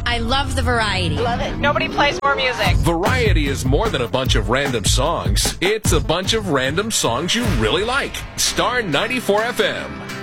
I love the variety. Love it. Nobody plays more music. Variety is more than a bunch of random songs. It's a bunch of random songs you really like. Star 94 FM.